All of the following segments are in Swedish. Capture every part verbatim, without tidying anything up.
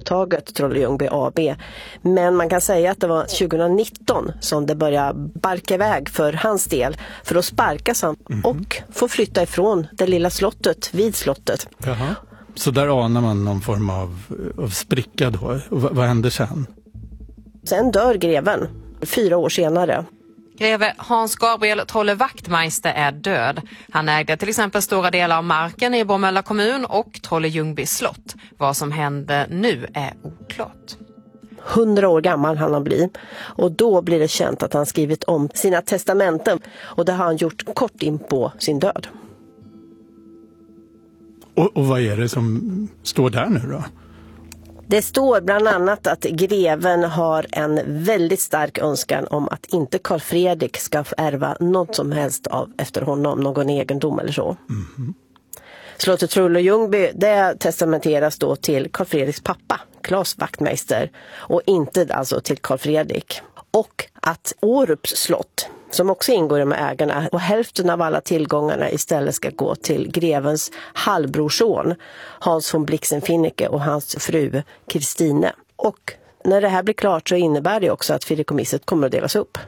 företaget Trolle Ljungby A B. Men man kan säga att det var tjugonitton som det började barka iväg för hans del. För att sparkas han mm-hmm. och få flytta ifrån det lilla slottet vid slottet. Jaha. Så där anar man någon form av, av spricka då. Och vad, vad händer sen? Sen dör greven fyra år senare. Greve Hans Gabriel Trolle Wachtmeister är död. Han ägde till exempel stora delar av marken i Bromölla kommun och Trolle Ljungby slott. Vad som hände nu är oklart. Hundra år gammal han har blivit. Och då blir det känt att han skrivit om sina testamenten. Och det har han gjort kort in på sin död. Och, och vad är det som står där nu då? Det står bland annat att greven har en väldigt stark önskan om att inte Karl Fredrik ska få ärva något som helst av efter honom, någon egendom eller så. Mm-hmm. Slottet Trolle Ljungby, det testamenteras då till Karl Fredriks pappa, Claes Wachtmeister, och inte alltså till Karl Fredrik. Och att Årups slott, som också ingår i de ägarna, och hälften av alla tillgångarna istället ska gå till grevens halvbrorson Hans von Blixen-Finnicke och hans fru Kristine. Och när det här blir klart så innebär det också att fideikommisset kommer att delas upp.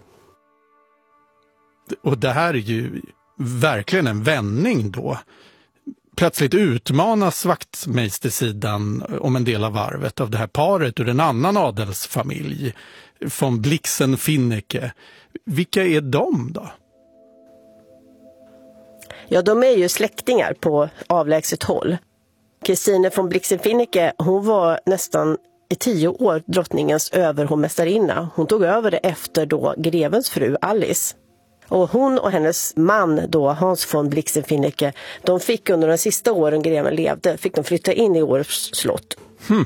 Och det här är ju verkligen en vändning då. Plötsligt utmanas Wachtmeister-sidan om en del av arvet av det här paret ur en annan adelsfamilj, von Blixen-Finnicke. Vilka är de då? Ja, de är ju släktingar på avlägset håll. Kristine von Blixen-Finnicke, hon var nästan i tio år drottningens överhovmästarinna. Hon tog över det efter då grevens fru Alice. Och hon och hennes man då, Hans von Blixen-Finnicke, de fick under de sista åren greven levde, fick de flytta in i Årups slott. Hmm.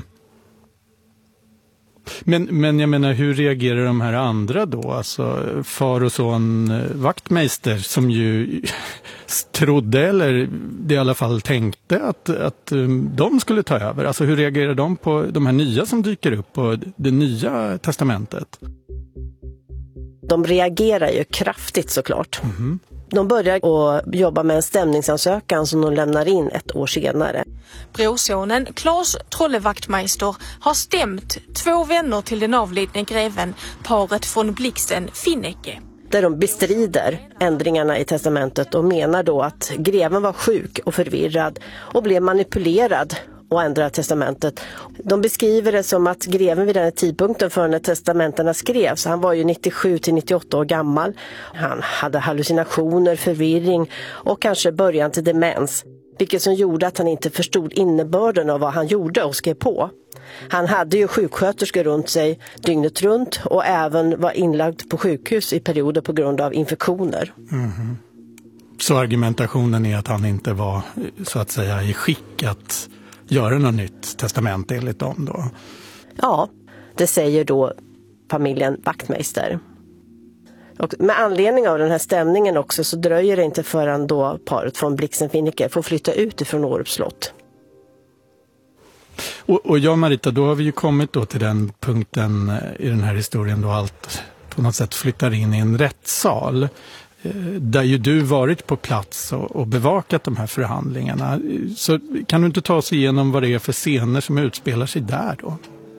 Men, men jag menar, hur reagerar de här andra då? Alltså far och son Wachtmeister som ju trodde, eller i alla fall tänkte att, att de skulle ta över. Alltså hur reagerar de på de här nya som dyker upp på det nya testamentet? De reagerar ju kraftigt såklart. Mm-hmm. De börjar att jobba med en stämningsansökan som de lämnar in ett år senare. Brorsonen Claes Trolle Wachtmeister har stämt två vänner till den avlidne greven, paret von Blixen-Finnicke. Där de bestrider ändringarna i testamentet och menar då att greven var sjuk och förvirrad och blev manipulerad och ändra testamentet. De beskriver det som att greven vid den här tidpunkten för när testamenterna skrevs, han var ju nittiosju till nittioåtta år gammal. Han hade hallucinationer, förvirring och kanske början till demens, vilket som gjorde att han inte förstod innebörden av vad han gjorde och skrev på. Han hade ju sjuksköterskor runt sig dygnet runt och även var inlagd på sjukhus i perioder på grund av infektioner. Mm-hmm. Så argumentationen är att han inte var så att säga i skick att göra något nytt testament enligt dem då? Ja, det säger då familjen Wachtmeister. Och med anledning av den här stämningen också så dröjer det inte förrän då paret von Blixen-Finnicke får flytta ut ifrån Årups slott. Och, och ja, Marita, då har vi ju kommit då till den punkten i den här historien då allt på något sätt flyttar in i en rättssal. Där ju du varit på plats och, och bevakat de här förhandlingarna. Så kan du inte ta oss igenom vad det är för scener som utspelar sig där då?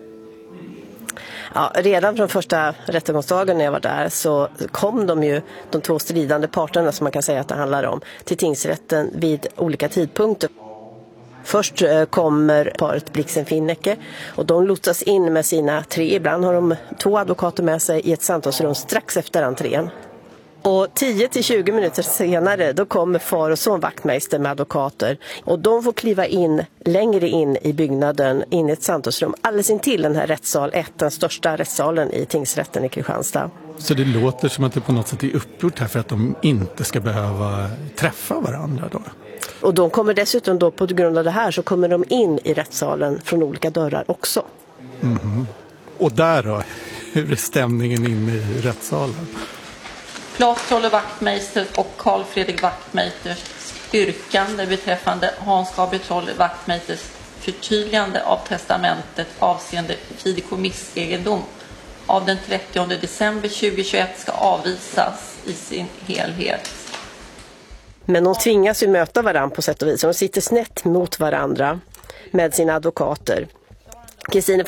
Ja, redan från första rättegångsdagen när jag var där så kom de ju, de två stridande parterna som man kan säga att det handlar om, till tingsrätten vid olika tidpunkter. Först kommer paret Blixen-Finnicke och de lotsas in med sina tre, ibland har de två advokater med sig i ett samtalsrum strax efter entrén. Och tio till tjugo minuter senare då kommer far och son Wachtmeister med advokater. Och de får kliva in längre in i byggnaden, in i ett samtalsrum. Alldeles intill den här rättssal ett, den största rättssalen i tingsrätten i Kristianstad. Så det låter som att det på något sätt är uppgjort här för att de inte ska behöva träffa varandra då? Och de kommer dessutom då på grund av det här så kommer de in i rättssalen från olika dörrar också. Mm-hmm. Och där då? Hur är stämningen inne i rättssalen? Claes Trolle Wachtmeister och Carl Fredrik Wachtmeisters yrkande beträffande Hans Gabriel Trolle Wachtmeisters förtydligande av testamentet avseende fideikommissegendom av den trettionde december tjugohundratjugoett ska avvisas i sin helhet. Men de tvingas ju möta varandra på sätt och vis. De sitter snett mot varandra med sina advokater. Kristine